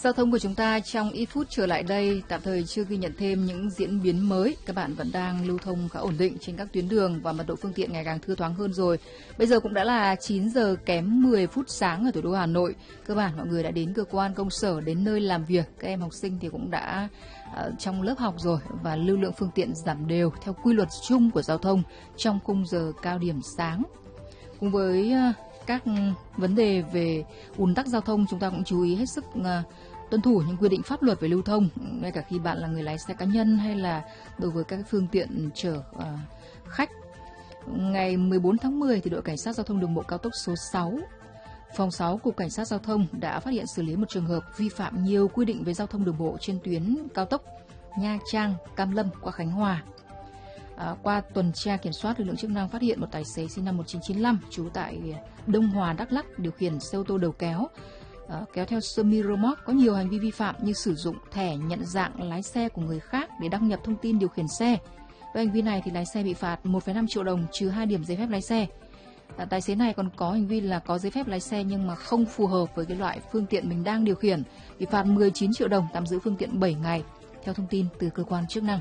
Giao thông của chúng ta trong ít phút trở lại đây tạm thời chưa ghi nhận thêm những diễn biến mới. Các bạn vẫn đang lưu thông khá ổn định trên các tuyến đường và mật độ phương tiện ngày càng thưa thoáng hơn rồi. Bây giờ cũng đã là 9 giờ kém 10 phút sáng ở thủ đô Hà Nội. Cơ bản mọi người đã đến cơ quan công sở, đến nơi làm việc. Các em học sinh thì cũng đã trong lớp học rồi và lưu lượng phương tiện giảm đều theo quy luật chung của giao thông trong khung giờ cao điểm sáng. Cùng với các vấn đề về ùn tắc giao thông, chúng ta cũng chú ý hết sức tuân thủ những quy định pháp luật về lưu thông, ngay cả khi bạn là người lái xe cá nhân hay là đối với các phương tiện chở khách. Ngày 14 tháng 10 thì đội cảnh sát giao thông đường bộ cao tốc số 6, phòng 6 cục cảnh sát giao thông đã phát hiện xử lý một trường hợp vi phạm nhiều quy định về giao thông đường bộ trên tuyến cao tốc Nha Trang Cam Lâm qua Khánh Hòa. Qua tuần tra kiểm soát, lực lượng chức năng phát hiện một tài xế sinh năm 1995 trú tại Đông Hòa, Đắk Lắk điều khiển xe ô tô đầu kéo kéo theo sơ mi rơ moóc có nhiều hành vi vi phạm như sử dụng thẻ nhận dạng lái xe của người khác để đăng nhập thông tin điều khiển xe. Với hành vi này thì lái xe bị phạt 1,5 triệu đồng trừ 2 điểm giấy phép lái xe. Tài xế này còn có hành vi là có giấy phép lái xe nhưng mà không phù hợp với cái loại phương tiện mình đang điều khiển, bị phạt 19 triệu đồng, tạm giữ phương tiện 7 ngày theo thông tin từ cơ quan chức năng.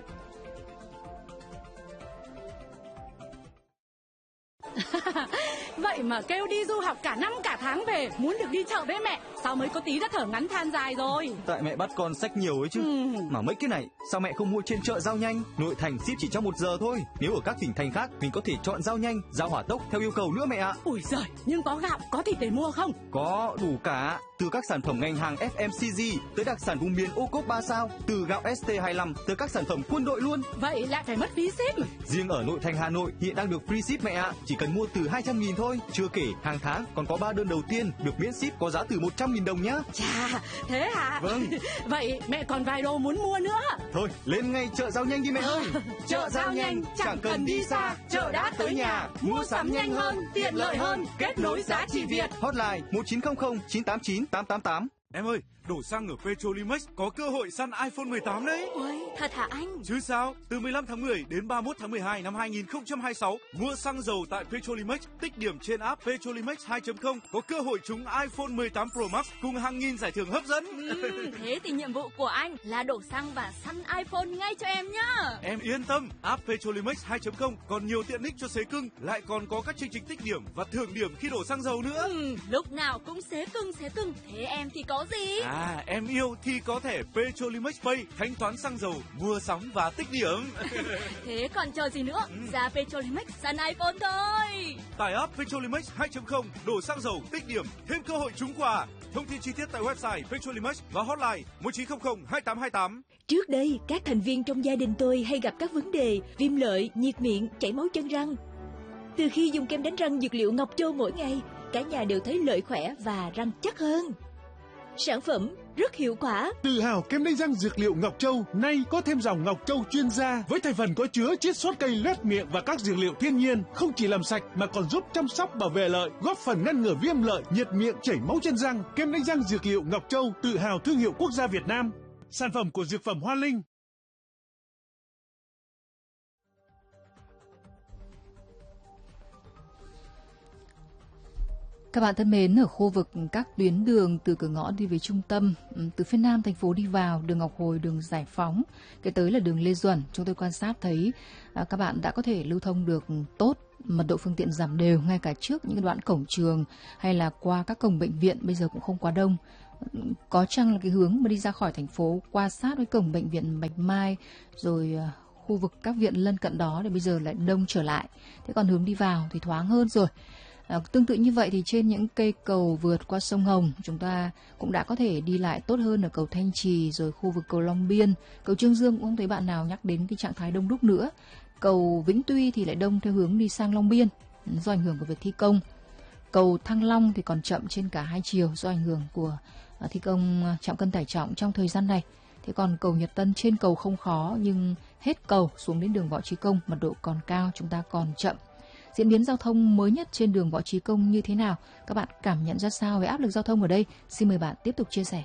Vậy mà kêu đi du học cả năm cả tháng về, muốn được đi chợ với mẹ, sao mới có tí đã thở ngắn than dài rồi. Tại mẹ bắt con xách nhiều ấy chứ. Mà mấy cái này sao mẹ không mua trên chợ Giao Nhanh? Nội thành ship chỉ trong 1 giờ thôi. Nếu ở các tỉnh thành khác mình có thể chọn Giao Nhanh, Giao Hỏa Tốc theo yêu cầu nữa mẹ ạ. Ui giời, nhưng có gạo, có thịt để mua không? Có, đủ cả. Từ các sản phẩm ngành hàng FMCG tới đặc sản vùng miền ô cốp 3 sao, từ gạo ST25 tới các sản phẩm quân đội luôn. Vậy lại phải mất phí ship. Riêng ở nội thành Hà Nội hiện đang được free ship mẹ ạ, chỉ cần mua từ 200.000 thôi. Chưa kể hàng tháng còn có 3 đơn đầu tiên được miễn ship có giá từ 100.000 đồng nhá. Chà, thế hả? Vâng. Vậy mẹ còn vài đồ muốn mua nữa. Thôi, lên ngay chợ Giao Nhanh đi mẹ ơi. Chợ Giao Nhanh chẳng cần đi xa, chợ đã tới nhà, mua sắm nhanh hơn, tiện lợi hơn, kết nối giá trị Việt. Hotline 1900 989 888. Em ơi, đổ xăng ở Petrolimex có cơ hội săn iPhone 18 đấy. Ôi, thật hả anh? Chứ sao, từ 15 tháng 10 đến 31 tháng 12 năm 2026, mua xăng dầu tại Petrolimex, tích điểm trên app Petrolimex 2.0 có cơ hội trúng iPhone 18 Pro Max cùng hàng nghìn giải thưởng hấp dẫn. Thế thì nhiệm vụ của anh là đổ xăng và săn iPhone ngay cho em nhá. Em yên tâm, app Petrolimex 2.0 còn nhiều tiện ích cho xế cưng, lại còn có các chương trình tích điểm và thưởng điểm khi đổ xăng dầu nữa. Lúc nào cũng xế cưng, thế em thì có gì? À, em yêu thì có thẻ Petrolimex Pay, thanh toán xăng dầu, mua sắm và tích điểm. Thế còn chờ gì nữa? Ra Petrolimex săn iPhone thôi. Tải app Petrolimex 2.0, đổ xăng dầu, tích điểm, thêm cơ hội trúng quà. Thông tin chi tiết tại website Petrolimex và hotline 1900 2828. Trước đây, các thành viên trong gia đình tôi hay gặp các vấn đề viêm lợi, nhiệt miệng, chảy máu chân răng. Từ khi dùng kem đánh răng dược liệu Ngọc Châu mỗi ngày, cả nhà đều thấy lợi khỏe và răng chắc hơn. Sản phẩm rất hiệu quả. Tự hào kem đánh răng dược liệu Ngọc Châu nay có thêm dòng Ngọc Châu chuyên gia với thành phần có chứa chiết xuất cây loét miệng và các dược liệu thiên nhiên, không chỉ làm sạch mà còn giúp chăm sóc bảo vệ lợi, góp phần ngăn ngừa viêm lợi, nhiệt miệng, chảy máu chân răng. Kem đánh răng dược liệu Ngọc Châu tự hào thương hiệu quốc gia Việt Nam, sản phẩm của dược phẩm Hoa Linh. Các bạn thân mến, ở khu vực các tuyến đường từ cửa ngõ đi về trung tâm, từ phía nam thành phố đi vào, đường Ngọc Hồi, đường Giải Phóng, cái tới là đường Lê Duẩn, chúng tôi quan sát thấy các bạn đã có thể lưu thông được tốt, mật độ phương tiện giảm đều ngay cả trước những đoạn cổng trường hay là qua các cổng bệnh viện bây giờ cũng không quá đông. Có chăng là cái hướng mà đi ra khỏi thành phố qua sát với cổng bệnh viện Bạch Mai rồi khu vực các viện lân cận đó thì bây giờ lại đông trở lại. Thế còn hướng đi vào thì thoáng hơn rồi. Tương tự như vậy thì trên những cây cầu vượt qua sông Hồng chúng ta cũng đã có thể đi lại tốt hơn ở cầu Thanh Trì rồi khu vực cầu Long Biên, cầu Trương Dương cũng không thấy bạn nào nhắc đến cái trạng thái đông đúc nữa. Cầu Vĩnh Tuy thì lại đông theo hướng đi sang Long Biên do ảnh hưởng của việc thi công. Cầu Thăng Long thì còn chậm trên cả hai chiều do ảnh hưởng của thi công trạm cân tải trọng trong thời gian này. Thế còn cầu Nhật Tân trên cầu không khó nhưng hết cầu xuống đến đường Võ Chí Công mật độ còn cao, chúng ta còn chậm. Diễn biến giao thông mới nhất trên đường Võ Chí Công như thế nào? Các bạn cảm nhận ra sao về áp lực giao thông ở đây? Xin mời bạn tiếp tục chia sẻ.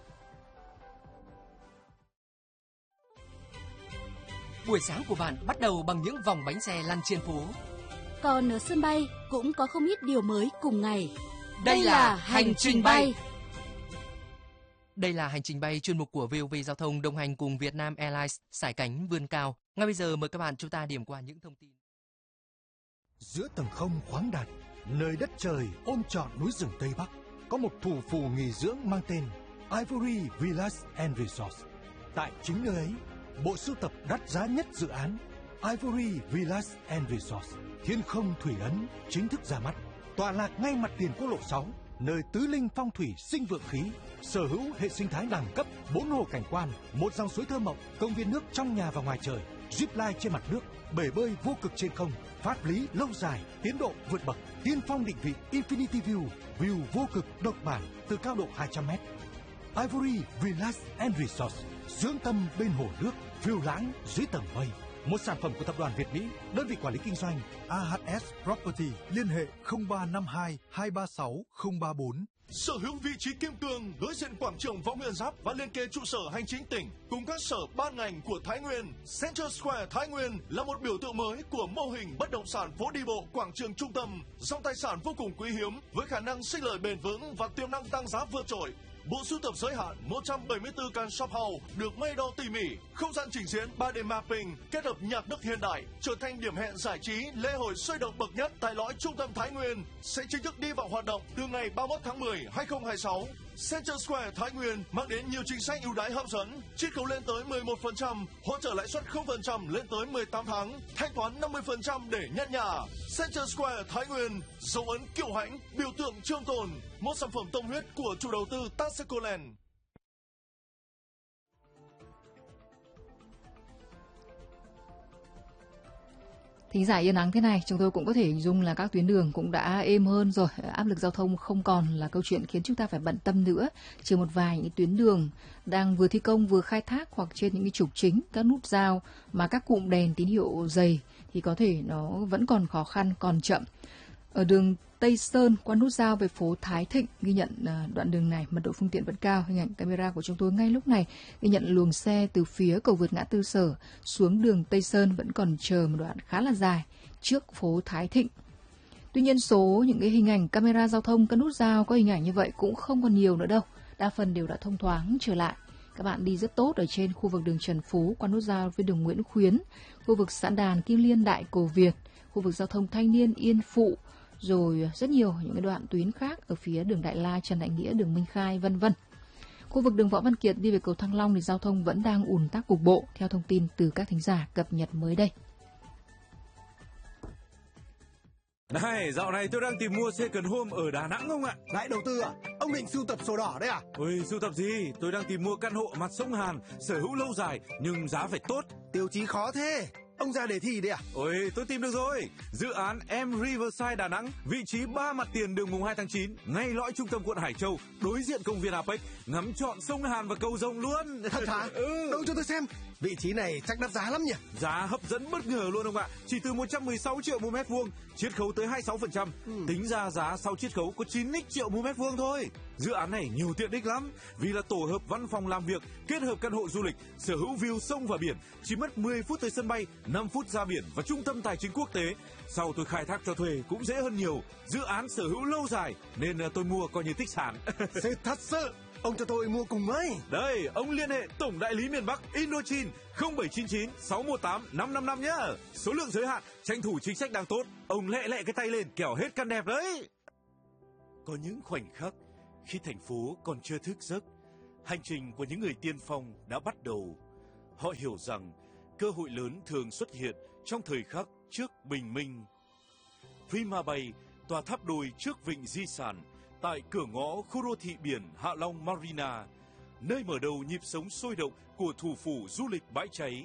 Buổi sáng của bạn bắt đầu bằng những vòng bánh xe lăn trên phố. Còn ở sân bay cũng có không ít điều mới cùng ngày. Đây là Hành trình bay. Đây là hành trình bay chuyên mục của VOV Giao thông đồng hành cùng Vietnam Airlines sải cánh vươn cao. Ngay bây giờ mời các bạn chúng ta điểm qua những thông tin. Giữa tầng không khoáng đạt, nơi đất trời ôm trọn núi rừng Tây Bắc, có một thủ phủ nghỉ dưỡng mang tên Ivory Villas and Resorts. Tại chính nơi ấy, bộ sưu tập đắt giá nhất dự án Ivory Villas and Resorts Thiên Không Thủy Ấn chính thức ra mắt. Tọa lạc ngay mặt tiền quốc lộ 6, nơi tứ linh phong thủy sinh vượng khí, sở hữu hệ sinh thái đẳng cấp, 4 hồ cảnh quan, một dòng suối thơ mộng, công viên nước trong nhà và ngoài trời, zip line trên mặt nước, bể bơi vô cực trên không, pháp lý lâu dài, tiến độ vượt bậc, tiên phong định vị Infinity View vô cực độc bản từ cao độ 200m. Ivory Villas and Resorts, dưỡng tâm bên hồ nước, phiêu lãng dưới tầng mây. Một sản phẩm của tập đoàn Việt Mỹ, đơn vị quản lý kinh doanh AHS Property, liên hệ 0352 236 034. Sở hữu vị trí kim cương đối diện quảng trường Võ Nguyên Giáp và liên kề trụ sở hành chính tỉnh cùng các sở ban ngành của Thái Nguyên, Center Square Thái Nguyên là một biểu tượng mới của mô hình bất động sản phố đi bộ quảng trường trung tâm, dòng tài sản vô cùng quý hiếm với khả năng sinh lời bền vững và tiềm năng tăng giá vượt trội. Bộ sưu tập giới hạn 174 căn shop house được may đo tỉ mỉ, không gian trình diễn 3D mapping kết hợp nhạc đức hiện đại trở thành điểm hẹn giải trí lễ hội sôi động bậc nhất tại lõi trung tâm Thái Nguyên sẽ chính thức đi vào hoạt động từ ngày 31 tháng 10, 2026. Center Square Thái Nguyên mang đến nhiều chính sách ưu đãi hấp dẫn, chiết khấu lên tới 11%, hỗ trợ lãi suất 0% lên tới 18 tháng, thanh toán 50% để nhận nhà. Center Square Thái Nguyên, dấu ấn kiêu hãnh, biểu tượng trường tồn, một sản phẩm tâm huyết của chủ đầu tư Tascoland. Thính giả yên nắng thế này, chúng tôi cũng có thể hình dung là các tuyến đường cũng đã êm hơn rồi, áp lực giao thông không còn là câu chuyện khiến chúng ta phải bận tâm nữa. Chỉ một vài những tuyến đường đang vừa thi công vừa khai thác hoặc trên những cái trục chính, các nút giao mà các cụm đèn tín hiệu dày thì có thể nó vẫn còn khó khăn, còn chậm. Ở đường Tây Sơn qua nút giao về phố Thái Thịnh, ghi nhận đoạn đường này mật độ phương tiện vẫn cao. Hình ảnh camera của chúng tôi ngay lúc này ghi nhận luồng xe từ phía cầu vượt ngã tư Sở xuống đường Tây Sơn vẫn còn chờ một đoạn khá là dài trước phố Thái Thịnh. Tuy nhiên số những cái hình ảnh camera giao thông các nút giao có hình ảnh như vậy cũng không còn nhiều nữa đâu, đa phần đều đã thông thoáng trở lại. Các bạn đi rất tốt ở trên khu vực đường Trần Phú qua nút giao với đường Nguyễn Khuyến, khu vực xã Đàn Kim Liên Đại Cổ Việt, khu vực giao thông Thanh Niên Yên Phụ, rồi rất nhiều những cái đoạn tuyến khác ở phía đường Đại La, Trần Đại Nghĩa, đường Minh Khai, vân vân. Khu vực đường Võ Văn Kiệt đi về cầu Thăng Long thì giao thông vẫn đang ùn tắc cục bộ theo thông tin từ các thính giả cập nhật mới đây. Này, dạo này tôi đang tìm mua second home ở Đà Nẵng không ạ? Lại đầu tư à? Ông định sưu tập sổ đỏ đấy à? Ôi, sưu tập gì? Tôi đang tìm mua căn hộ mặt sông Hàn, sở hữu lâu dài nhưng giá phải tốt. Tiêu chí khó thế. Ông ra đề thi đấy à? Ôi, tôi tìm được rồi. Dự án M Riverside Đà Nẵng, vị trí 3 mặt tiền đường mùng 2 tháng 9, ngay lõi trung tâm quận Hải Châu, đối diện công viên Apex, ngắm trọn sông Hàn và cầu Rồng luôn. Thật hả? Đâu cho tôi xem. Vị trí này chắc đắt giá lắm nhỉ? Giá hấp dẫn bất ngờ luôn ông ạ. Chỉ từ 116 triệu một mét vuông, chiết khấu tới 26%. Tính ra giá sau chiết khấu có 9 triệu một mét vuông thôi. Dự án này nhiều tiện ích lắm, vì là tổ hợp văn phòng làm việc kết hợp căn hộ du lịch, sở hữu view sông và biển, chỉ mất 10 phút tới sân bay, 5 phút ra biển và trung tâm tài chính quốc tế. Sau tôi khai thác cho thuê cũng dễ hơn nhiều. Dự án sở hữu lâu dài nên tôi mua coi như tích sản. Thật sự. Ông cho tôi mua cùng với. Đây, ông liên hệ tổng đại lý miền Bắc Indochin 0799 618 555 nhá. Số lượng giới hạn, tranh thủ chính sách đang tốt. Ông lẹ cái tay lên, kẻo hết căn đẹp đấy. Có những khoảnh khắc khi thành phố còn chưa thức giấc, hành trình của những người tiên phong đã bắt đầu. Họ hiểu rằng cơ hội lớn thường xuất hiện trong thời khắc trước bình minh. Prima Bay, tòa tháp đôi trước vịnh di sản, tại cửa ngõ khu đô thị biển Hạ Long Marina, nơi mở đầu nhịp sống sôi động của thủ phủ du lịch bãi cháy.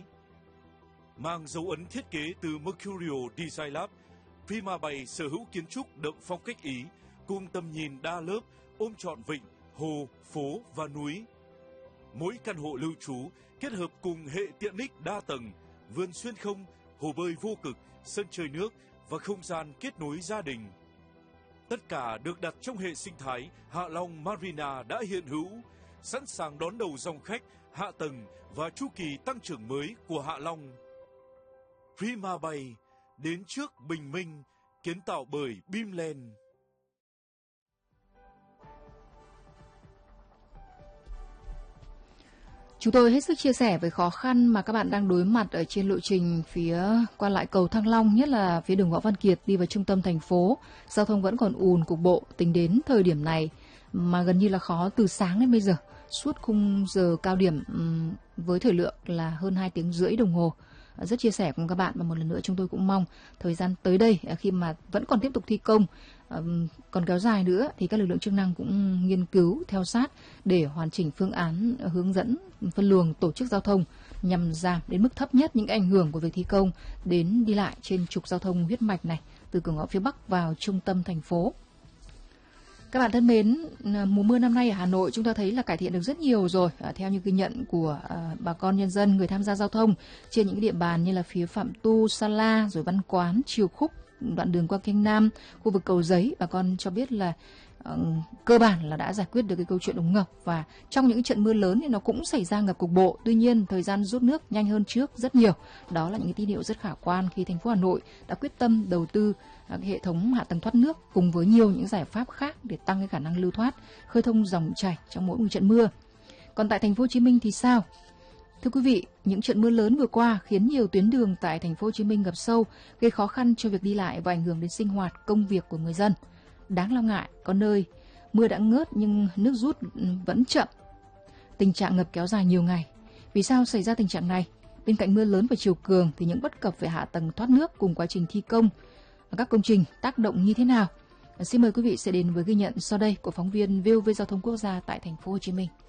Mang dấu ấn thiết kế từ Mercurio Design Lab, Prima Bay sở hữu kiến trúc đậm phong cách Ý, cùng tầm nhìn đa lớp ôm trọn vịnh, hồ, phố và núi. Mỗi căn hộ lưu trú kết hợp cùng hệ tiện ích đa tầng, vườn xuyên không, hồ bơi vô cực, sân chơi nước và không gian kết nối gia đình. Tất cả được đặt trong hệ sinh thái Hạ Long Marina đã hiện hữu, sẵn sàng đón đầu dòng khách, hạ tầng và chu kỳ tăng trưởng mới của Hạ Long. Prima Bay, đến trước bình minh, kiến tạo bởi Bimland. Chúng tôi hết sức chia sẻ với khó khăn mà các bạn đang đối mặt ở trên lộ trình phía qua lại cầu Thăng Long, nhất là phía đường Võ Văn Kiệt đi vào trung tâm thành phố. Giao thông vẫn còn ùn cục bộ tính đến thời điểm này mà gần như là khó từ sáng đến bây giờ, suốt khung giờ cao điểm với thời lượng là hơn 2 tiếng rưỡi đồng hồ. Rất chia sẻ cùng các bạn, và một lần nữa chúng tôi cũng mong thời gian tới đây khi mà vẫn còn tiếp tục thi công còn kéo dài nữa thì các lực lượng chức năng cũng nghiên cứu theo sát để hoàn chỉnh phương án hướng dẫn phân luồng tổ chức giao thông nhằm giảm đến mức thấp nhất những ảnh hưởng của việc thi công đến đi lại trên trục giao thông huyết mạch này từ cửa ngõ phía Bắc vào trung tâm thành phố. Các bạn thân mến, mùa mưa năm nay ở Hà Nội chúng ta thấy là cải thiện được rất nhiều rồi, theo như ghi nhận của bà con nhân dân, người tham gia giao thông trên những địa bàn như là phía Phạm Tu, Sa La, rồi Văn Quán, Triều Khúc, đoạn đường qua Kênh Nam, khu vực Cầu Giấy. Bà con cho biết là cơ bản là đã giải quyết được cái câu chuyện úng ngập, và trong những trận mưa lớn thì nó cũng xảy ra ngập cục bộ. Tuy nhiên thời gian rút nước nhanh hơn trước rất nhiều. Đó là những cái tín hiệu rất khả quan khi thành phố Hà Nội đã quyết tâm đầu tư hệ thống hạ tầng thoát nước cùng với nhiều những giải pháp khác để tăng cái khả năng lưu thoát, khơi thông dòng chảy trong mỗi một trận mưa. Còn tại thành phố Hồ Chí Minh thì sao? Thưa quý vị, những trận mưa lớn vừa qua khiến nhiều tuyến đường tại thành phố Hồ Chí Minh ngập sâu, gây khó khăn cho việc đi lại và ảnh hưởng đến sinh hoạt, công việc của người dân. Đáng lo ngại, có nơi mưa đã ngớt nhưng nước rút vẫn chậm. Tình trạng ngập kéo dài nhiều ngày. Vì sao xảy ra tình trạng này? Bên cạnh mưa lớn và chiều cường thì những bất cập về hạ tầng thoát nước cùng quá trình thi công các công trình tác động như thế nào? Xin mời quý vị sẽ đến với ghi nhận sau đây của phóng viên VOV Giao thông Quốc gia tại thành phố Hồ Chí Minh.